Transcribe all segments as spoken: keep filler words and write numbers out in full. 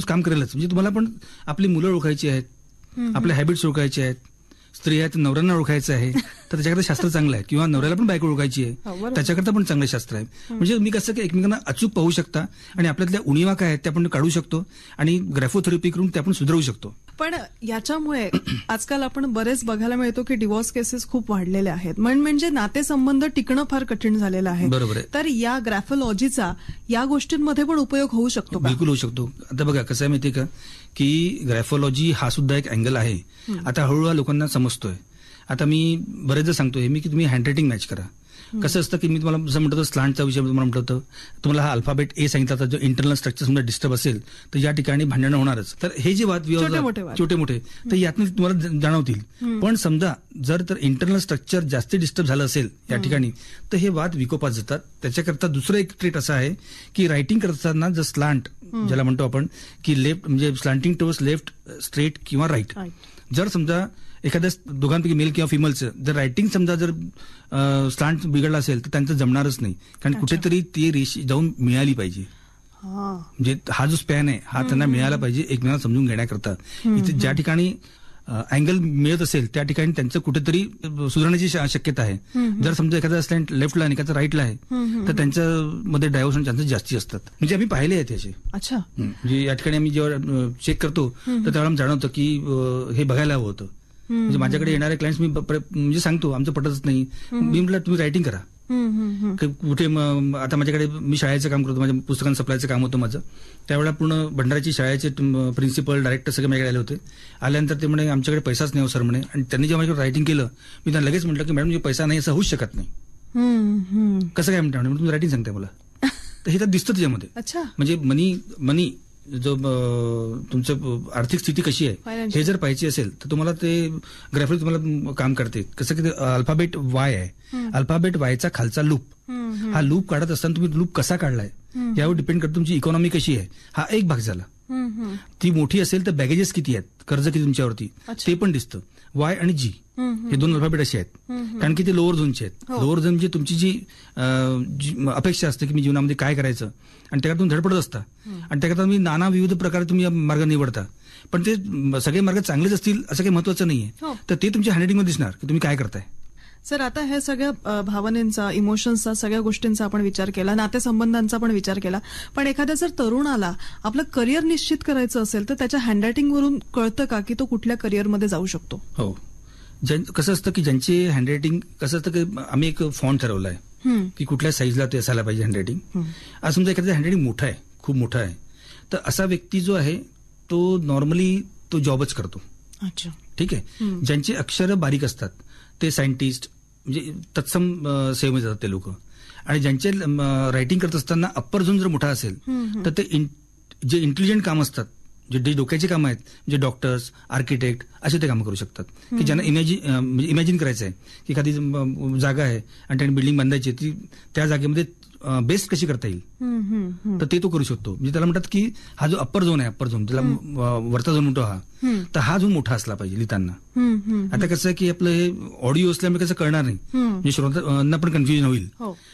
काम करेलच. म्हणजे तुम्हाला पण आपली मुलं ओळखायची आहेत, आपल्या हॅबिट्स ओळखायचे आहेत, स्त्री आहेत नवऱ्यांना ओळखायचं आहे तर त्याच्याकरता शास्त्र चांगलं आहे, किंवा नवऱ्याला पण बायको ओळखायची आहे त्याच्याकरता पण चांगलं शास्त्र आहे. म्हणजे मी कसं की एकमेकांना अचूक पाहू शकता आणि आपल्यातल्या उणीवा काय आहेत त्या आपण काढू शकतो आणि ग्राफोथेरपी करून त्या आपण सुधारू शकतो. पण याच्यामुळे आजकाल आपण बरेच बघायला मिळतो की डिव्होर्स केसेस खूप वाढलेल्या आहेत, म्हणजे नातेसंबंध टिकणं फार कठीण झालेलं आहे. बरोबर आहे. तर या ग्राफोलॉजीचा या गोष्टींमध्ये पण उपयोग होऊ शकतो का? बिलकुल होऊ शकतो. आता बघा कसं आहे माहितीये का की ग्राफोलॉजी हा सुद्धा एक अँगल आहे. आता हळूहळू लोकांना समजतोय. आता मी बरेचदा सांगतोय मी की तुम्ही हँडरायटिंग मॅच करा. कसं असतं की मी तुम्हाला जसं म्हणतो स्लांटचा विषय तुम्हाला म्हटलं होतं, तुम्हाला हा अल्फाबेट ए सांगितला तर जो इंटरनल स्ट्रक्चर समजा डिस्टर्ब असेल तर या ठिकाणी भांडणं होणारच. तर हे जे वाद विवाद छोटे मोठे तर यातनं तुम्हाला जाणवतील. पण समजा जर तर इंटरनल स्ट्रक्चर जास्त डिस्टर्ब झालं असेल या ठिकाणी तर हे वाद विकोपात जातात. त्याच्याकरता दुसरं एक ट्रेट असं आहे की रायटिंग करत असताना जर स्लांट ज्याला म्हणतो आपण की लेफ्ट म्हणजे स्लांटिंग टुवर्ड्स लेफ्ट, स्ट्रेट किंवा राईट, जर समजा एखाद्या दोघांपैकी मेल किंवा फिमेलचं जर रायटिंग समजा जर स्लांट बिघडला असेल तर त्यांचं जमणारच नाही. कारण कुठेतरी ती रेषी जाऊन मिळाली पाहिजे. म्हणजे हा जो स्पॅन आहे हा त्यांना मिळाला पाहिजे एकमेकांना समजून घेण्याकरता. इथे ज्या ठिकाणी अँगल मिळत असेल त्या ठिकाणी त्यांचं कुठेतरी सुधारण्याची शक्यता आहे. जर समजा एखादा स्लँट लेफ्टला आणि एखादा राईटला आहे तर त्यांच्यामध्ये डायव्हर्शन चान्सेस जास्ती असतात. म्हणजे आम्ही पाहिले आहेत त्याचे. अच्छा. म्हणजे या ठिकाणी आम्ही जेव्हा चेक करतो तर त्यावेळेला जाणवतं की हे बघायला हवं होतं. म्हणजे माझ्याकडे येणारे क्लायंट्स मी म्हणजे सांगतो आमचं पटतच नाही, मी म्हटलं तुम्ही रायटिंग करा. कुठे आता माझ्याकडे मी शाळेचं काम करतो, माझ्या पुस्तकांचं सप्लायचं काम होतं माझं. त्यावेळेला पूर्ण भंडाऱ्याची शाळेचे प्रिन्सिपल डायरेक्टर सगळे माझ्याकडे आले होते. आल्यानंतर ते म्हणे आमच्याकडे पैसाच नाही हो सर म्हणे. आणि त्यांनी जेव्हा माझ्याकडे रायटिंग केलं मी त्यांना लगेच म्हटलं की मॅडम जे पैसा नाही असं होऊच शकत नाही. कसं काय म्हणता तुम्ही रायटिंग सांगताय मला, तर हे तर दिसतं त्याच्यामध्ये. म्हणजे मनी मनी जो तुमचं आर्थिक स्थिती कशी आहे हे जर पाहिजे असेल तर तुम्हाला ते ग्राफिक तुम्हाला काम करते. कसं की अल्फाबेट वाय आहे, अल्फाबेट वायचा खालचा लूप, हा लूप काढत असताना तुम्ही लूप कसा काढलाय यावर डिपेंड करतो तुमची इकॉनॉमी कशी आहे. हा एक भाग झाला. ती मोठी असेल तर बॅगेजेस किती आहेत, कर्ज किती तुमच्यावरती ते पण दिसतं. वाय आणि जी हे दोन अल्फाबेट असे आहेत कारण की ते लोअर झोनचे आहेत. लोअर झोन म्हणजे तुमची जी अपेक्षा असते की मी जीवनामध्ये काय करायचं आणि त्याकडे तुम्ही धडपडत असता आणि त्याकरता तुम्ही नाना विविध प्रकारे तुम्ही मार्ग निवडता. पण ते सगळे मार्ग चांगलेच असतील असं काही महत्वाचं नाहीये. तर ते तुमच्या हँडरायटिंगमध्ये दिसणार की तुम्ही काय करताय. सर आता हे सगळ्या भावनेचा, इमोशन्सचा, सगळ्या गोष्टींचा आपण विचार केला, नातेसंबंधांचा पण विचार केला. पण एखाद्या जर तरुणाला आपलं करिअर निश्चित करायचं असेल तर त्याच्या हँडरायटिंग वरून कळतं का की तो कुठल्या करिअरमध्ये जाऊ शकतो? हो. कसं असतं की ज्यांचे हँडरायटिंग कसं असतं की आम्ही एक फॉन्ट ठरवला आहे की कुठल्या साईजला ते असायला पाहिजे हँडरायटिंग. आज समजा एखाद्या हँडरायटिंग मोठा आहे, खूप मोठा आहे, तर असा व्यक्ती जो आहे तो नॉर्मली तो जॉबच करतो. अच्छा. ठीक आहे. ज्यांची अक्षरं बारीक असतात ते सायंटिस्ट म्हणजे तत्सम सेवेमध्ये जातात ते लोक. आणि ज्यांचे रायटिंग करत असताना अप्पर झोन जर मोठा असेल तर ते जे इंटेलिजंट काम असतात, जे डोक्याचे काम आहेत म्हणजे डॉक्टर्स, आर्किटेक्ट असे ते काम करू शकतात की ज्यांना इमॅजिन म्हणजे इमॅजिन करायचं आहे की एखादी जागा आहे आणि त्याने बिल्डिंग बांधायची, ती त्या जागेमध्ये बेस्ट कशी करता येईल तर ते तो करू शकतो. म्हणजे त्याला म्हणतात की हा जो अप्पर झोन आहे, अप्पर झोन त्याला वरचा झोन म्हणतो हा, तर हा झोन मोठा असला पाहिजे लिहिताना. आता कसं आहे की आपलं हे ऑडिओ असल्यामुळे कसं कळणार नाही, म्हणजे श्रोत्यांना पण कन्फ्युजन होईल.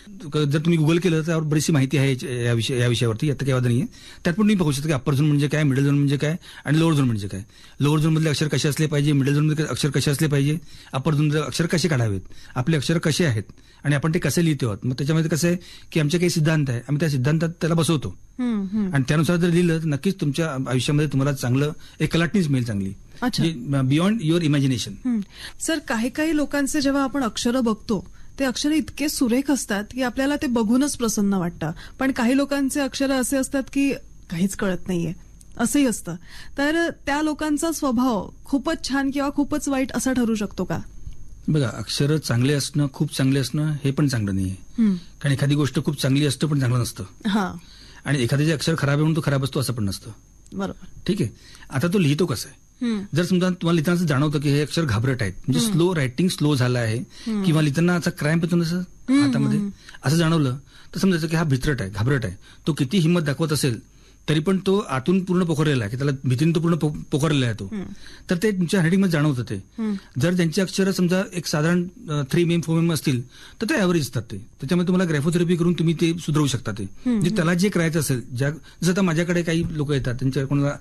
जर तुम्ही गुगल केलं तर त्यावर बरीचशी माहिती आहे या विषय या विषयावरती, आता काही वाद नाहीये. त्यात पण तुम्ही पाहू शकता की अप्पर झोन म्हणजे काय, मिडल झोन म्हणजे काय आणि लोअर झोन म्हणजे काय. लोअर झोन मधले अक्षर कसे असले पाहिजे, मिडल झोन मध्ये अक्षर कसे असले पाहिजे, अप्पर झोन मध्ये अक्षर कसे काढावेत, आपले अक्षर कसे आहेत आणि आपण ते कसे लिहितो आहोत. मग त्याच्यामध्ये कसं आहे की आमचे काही सिद्धांत आहे, आम्ही त्या सिद्धांतात त्याला बसवतो आणि त्यानुसार जर लिहिलं तर नक्कीच तुमच्या आयुष्यामध्ये तुम्हाला चांगलं एक कलाटणीच मिळेल चांगली, बियॉन्ड युअर इमॅजिनेशन. सर काही काही लोकांचे जेव्हा आपण अक्षरं बघतो ते अक्षर इतके सुरेख असतात की आपल्याला ते बघूनच प्रसन्न वाटतं. पण काही लोकांचे अक्षर असे असतात की काहीच कळत नाहीये असंही असतं. तर त्या लोकांचा स्वभाव खूपच छान किंवा खूपच वाईट असा ठरू शकतो का? बघा, अक्षर चांगले असणं, खूप चांगले असणं हे पण चांगलं नाहीये. कारण एखादी गोष्ट खूप चांगली असतं पण चांगलं नसतं आणि एखाद्याचे अक्षर खराब आहे म्हणून तो खराब असतो असं पण नसतं. बरोबर. ठीक आहे. आता तो लिहितो कसं आहे, जर समजा तुम्हाला लिहिताना जाणवतं की हे अक्षर घाबरट आहेत, म्हणजे स्लो रायटिंग स्लो झालं आहे किंवा लिहिताना असा क्रॅम्प येतो नसं हातामध्ये असं जाणवलं तर समजायचं की हा भित्रट आहे, घाबरट आहे. तो किती हिंमत दाखवत असेल तरी पण तो आतून पूर्ण पोखरलेला आहे की त्याला भीतीने तो पूर्ण पोखरलेला आहे तो. तर ते तुमच्या हँडरायटिंगमध्ये जाणवतं ते. जर त्यांची अक्षरं समजा एक साधारण थ्री मेम फोर मेम असतील तर ते ऍव्हरेज असतात. ते त्याच्यामध्ये तुम्हाला ग्राफोथेरपी करून तुम्ही ते सुधारू शकता. ते म्हणजे त्याला जे करायचं असेल, ज्या जसं आता माझ्याकडे काही लोक येतात त्यांच्या कोणाला